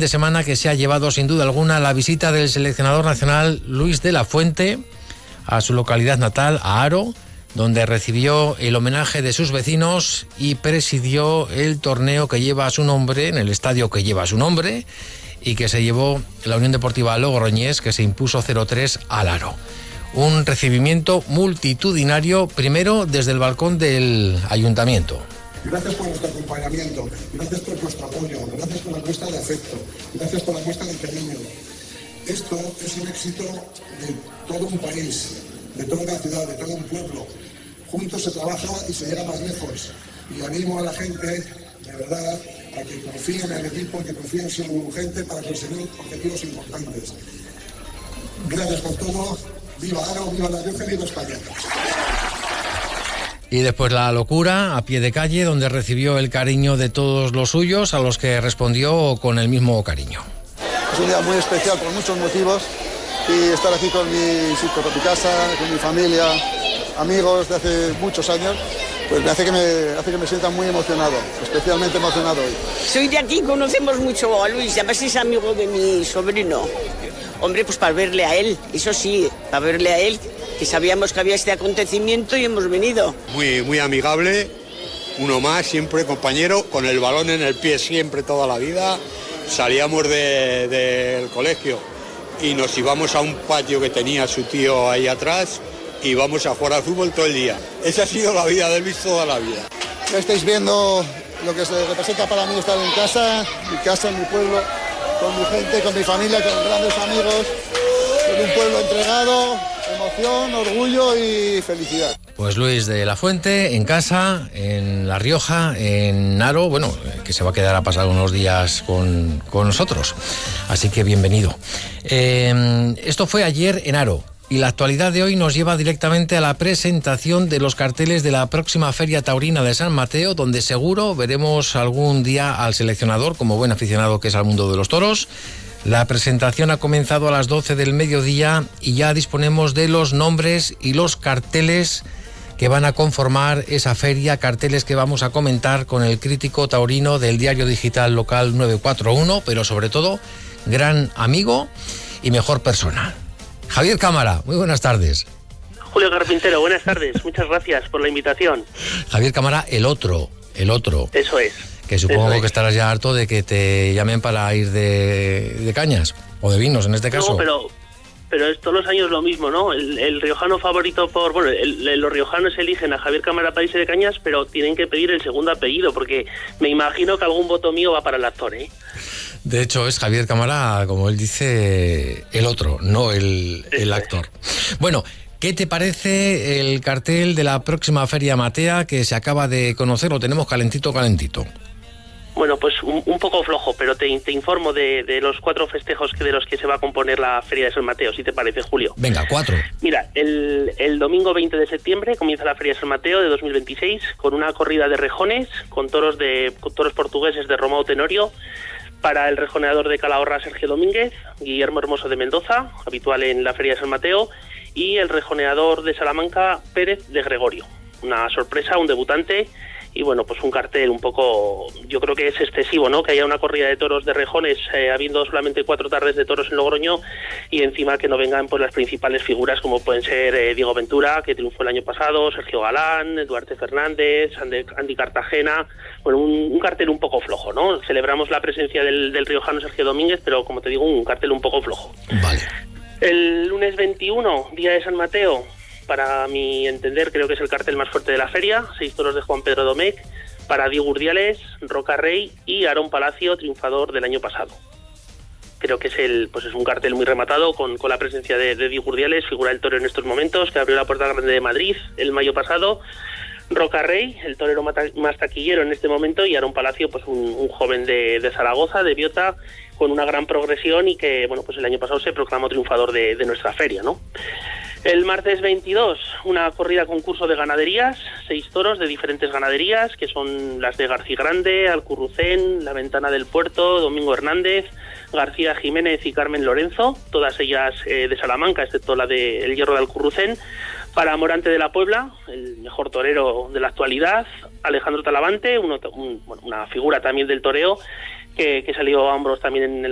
de semana que se ha llevado sin duda alguna la visita del seleccionador nacional Luis de la Fuente a su localidad natal, a Haro, donde recibió el homenaje de sus vecinos y presidió el torneo que lleva su nombre, en el estadio que lleva su nombre, y que se llevó la Unión Deportiva Logroñés, que se impuso 0-3 al Haro. Un recibimiento multitudinario, primero desde el balcón del ayuntamiento. Gracias por vuestro acompañamiento, gracias por vuestro apoyo, gracias por la muestra de afecto, gracias por la muestra de cariño. Esto es un éxito de todo un país, de toda una ciudad, de todo un pueblo. Juntos se trabaja y se llega más lejos. Y animo a la gente, de verdad, a que confíen en el equipo, que confíen en su gente para conseguir objetivos importantes. Gracias por todo. ¡Viva Haro, viva La Rioja, viva España! Y después la locura, a pie de calle, donde recibió el cariño de todos los suyos, a los que respondió con el mismo cariño. Es un día muy especial por muchos motivos, y estar aquí con mi casa, con mi familia, amigos de hace muchos años, pues me hace que me sienta muy emocionado, especialmente emocionado hoy. Soy de aquí, conocemos mucho a Luis, además es amigo de mi sobrino. Hombre, pues para verle a él, eso sí, para verle a él, que sabíamos que había este acontecimiento y hemos venido. Muy amigable, uno más, siempre compañero, con el balón en el pie siempre, toda la vida. Salíamos del colegio y nos íbamos a un patio que tenía su tío ahí atrás y íbamos a jugar al fútbol todo el día. Esa ha sido la vida de Luis toda la vida. Ya estáis viendo lo que se representa para mí estar en casa, en mi pueblo, con mi gente, con mi familia, con grandes amigos, con un pueblo entregado, emoción, orgullo y felicidad. Pues Luis de la Fuente, en casa, en La Rioja, en Haro, bueno, que se va a quedar a pasar unos días con nosotros, así que bienvenido. Esto fue ayer en Haro. Y la actualidad de hoy nos lleva directamente a la presentación de los carteles de la próxima Feria Taurina de San Mateo, donde seguro veremos algún día al seleccionador, como buen aficionado que es al mundo de los toros. La presentación ha comenzado a las 12 del mediodía y ya disponemos de los nombres y los carteles que van a conformar esa feria, carteles que vamos a comentar con el crítico taurino del diario digital local 941, pero sobre todo, gran amigo y mejor persona. Javier Cámara, muy buenas tardes. Julio Carpintero, buenas tardes. Muchas gracias por la invitación. Javier Cámara, el otro. Eso es. Que supongo que estarás ya harto de que te llamen para ir de cañas, o de vinos en este caso. No, pero es todos los años lo mismo, ¿no? El riojano favorito los riojanos eligen a Javier Cámara para irse de cañas, pero tienen que pedir el segundo apellido, porque me imagino que algún voto mío va para el actor, ¿eh? De hecho, es Javier Cámara, como él dice, el otro, no el actor. Bueno, ¿qué te parece el cartel de la próxima Feria Matea que se acaba de conocer? Lo tenemos calentito? Bueno, pues un poco flojo, pero te informo de los 4 festejos de los que se va a componer la Feria de San Mateo, si te parece, Julio. Venga, 4. Mira, el domingo 20 de septiembre comienza la Feria de San Mateo de 2026 con una corrida de rejones, con toros portugueses de Romao Tenorio, para el rejoneador de Calahorra Sergio Domínguez, Guillermo Hermoso de Mendoza, habitual en la Feria de San Mateo, y el rejoneador de Salamanca Pérez de Gregorio. Una sorpresa, un debutante, y bueno, pues un cartel un poco, yo creo que es excesivo, ¿no? Que haya una corrida de toros de rejones, habiendo solamente 4 tardes de toros en Logroño, y encima que no vengan pues las principales figuras como pueden ser Diego Ventura, que triunfó el año pasado, Sergio Galán, Duarte Fernández, Andy Cartagena. Bueno, un cartel un poco flojo, ¿no? Celebramos la presencia del riojano Sergio Domínguez, pero como te digo, un cartel un poco flojo. Vale. El lunes 21, día de San Mateo, para mi entender creo que es el cartel más fuerte de la feria, 6 toros de Juan Pedro Domecq, para Diego Urdiales, Roca Rey y Aarón Palacio, triunfador del año pasado. Creo que es un cartel muy rematado con la presencia de Diego Urdiales, figura del toro en estos momentos, que abrió la Puerta Grande de Madrid el mayo pasado. Roca Rey, el torero más taquillero en este momento, y Aarón Palacio, pues un joven de Zaragoza, de Biota, con una gran progresión y que, bueno, pues el año pasado se proclamó triunfador de nuestra feria, ¿no? El martes 22, una corrida concurso de ganaderías, 6 toros de diferentes ganaderías, que son las de García Grande, Alcurrucén, La Ventana del Puerto, Domingo Hernández, García Jiménez y Carmen Lorenzo, todas ellas de Salamanca, excepto la de El Hierro de Alcurrucén. Para Morante de la Puebla, el mejor torero de la actualidad, Alejandro Talavante, una figura también del toreo, que salió a hombros también en el